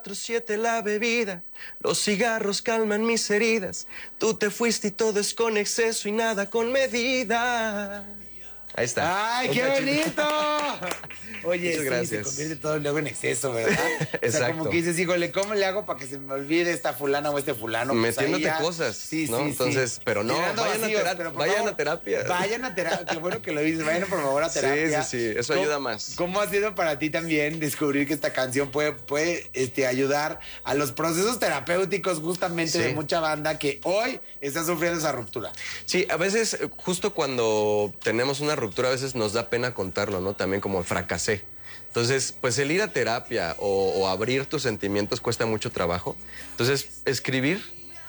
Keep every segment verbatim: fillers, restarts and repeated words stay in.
Siete la bebida, los cigarros calman mis heridas. Tú te fuiste y todo es con exceso y nada con medida. Ahí está. ¡Ay, qué bonito! Oye, Muchas sí, gracias. se convierte todo luego en exceso, ¿verdad? Exacto. O sea, como que dices, híjole, ¿cómo le hago para que se me olvide esta fulana o este fulano? Pues Metiéndote ahí ya- cosas, sí, ¿no? sí, Entonces, sí. pero no, Llenando vayan a vacíos, tera- pero por vayan favor, a terapia. Vayan a terapia, qué bueno que lo dices, vayan por favor a terapia. Sí, sí, sí, eso ¿Cómo- ayuda más. ¿Cómo ha sido para ti también descubrir que esta canción puede, puede este, ayudar a los procesos terapéuticos justamente Sí. de mucha banda que hoy está sufriendo esa ruptura? Sí, a veces, eh, justo cuando tenemos una ruptura, a veces nos da pena contarlo, ¿no? También como fracasé. Entonces, pues el ir a terapia o, o abrir tus sentimientos cuesta mucho trabajo. Entonces, escribir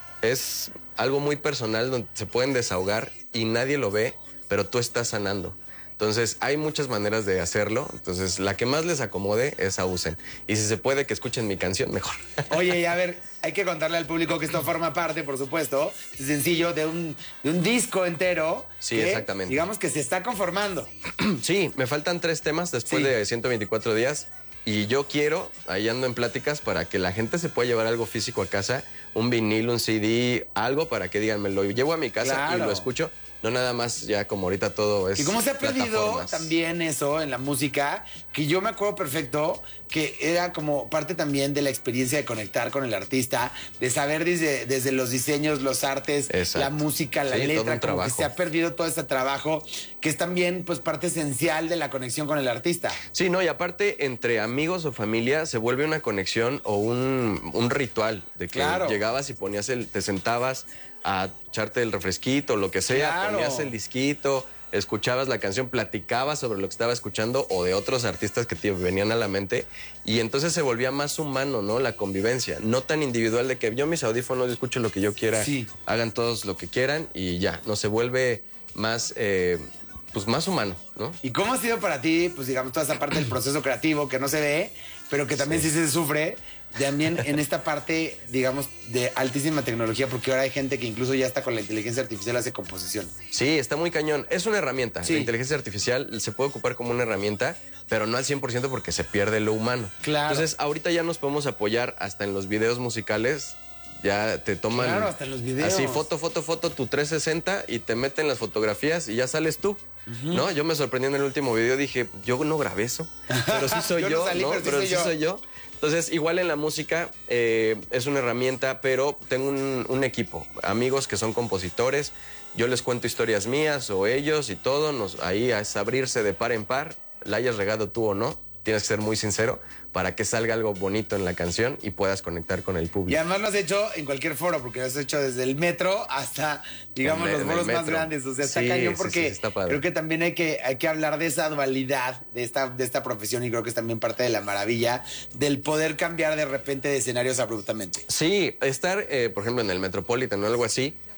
es algo muy personal donde se pueden desahogar y nadie lo ve, pero tú estás sanando. Entonces, hay muchas maneras de hacerlo. Entonces, la que más les acomode, esa usen. Y si se puede que escuchen mi canción, mejor. Oye, y a ver, hay que contarle al público que esto forma parte, por supuesto, es sencillo, de un, de un disco entero. Sí, que, exactamente. Digamos que se está conformando. Sí, me faltan tres temas después Sí. de ciento veinticuatro días. Y yo quiero, ahí ando en pláticas, para que la gente se pueda llevar algo físico a casa, un vinil, un C D, algo para que digan, me lo llevo a mi casa y Claro. lo escucho. No nada más ya como ahorita todo es Y cómo se ha perdido plataformas. también eso en la música, que yo me acuerdo perfecto que era como parte también de la experiencia de conectar con el artista, de saber desde, desde los diseños, los artes, Exacto. la música, la Sí, todo letra, un como que trabajo. se ha perdido todo este trabajo, que es también pues parte esencial de la conexión con el artista. Sí, no, y aparte, entre amigos o familia se vuelve una conexión o un, un ritual de que Claro. llegabas y ponías el, te sentabas a echarte el refresquito, lo que sea, Claro. ponías el disquito, escuchabas la canción, platicabas sobre lo que estaba escuchando o de otros artistas que te venían a la mente y entonces se volvía más humano, ¿no? La convivencia, no tan individual de que yo mis audífonos yo escucho lo que yo quiera, Sí. hagan todos lo que quieran y ya, no se vuelve más, eh, pues más humano, ¿no? ¿Y cómo ha sido para ti, pues digamos, toda esa parte del proceso creativo que no se ve, pero que también sí, Sí. se sufre, también en esta parte, digamos, de altísima tecnología, porque ahora hay gente que incluso ya está con la inteligencia artificial hace composición? Sí, está muy cañón. Es una herramienta. Sí. La inteligencia artificial se puede ocupar como una herramienta, pero no al cien por ciento porque se pierde lo humano. Claro. Entonces, ahorita ya nos podemos apoyar hasta en los videos musicales. Ya te toman... Claro, hasta en los videos. Así, foto, foto, foto, tu trescientos sesenta y te meten las fotografías y ya sales tú. ¿No? Yo me sorprendí en el último video, dije, yo no grabé eso, pero sí soy Yo yo, no salí, ¿no? pero sí Pero soy sí yo. soy yo. Entonces, igual en la música eh, es una herramienta, pero tengo un, un equipo, amigos que son compositores, yo les cuento historias mías o ellos y todo, nos, ahí es abrirse de par en par, la hayas regado tú o no, tienes que ser muy sincero para que salga algo bonito en la canción y puedas conectar con el Y público. además lo has hecho en cualquier foro, porque lo has hecho desde el metro hasta, digamos, En los el foros más metro. grandes. O sea, está Sí, cañón sí, porque sí, está padre. creo que también hay que, hay que hablar de esa dualidad de esta, de esta profesión y creo que es también parte de la maravilla del poder cambiar de repente de escenarios abruptamente. Sí, estar, eh, por ejemplo, en el Metropolitan o algo así,